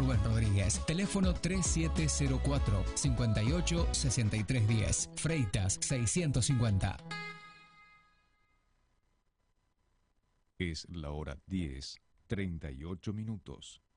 Rubén Rodríguez. Teléfono 3704-586310. Freitas 650. Es la hora 10:38.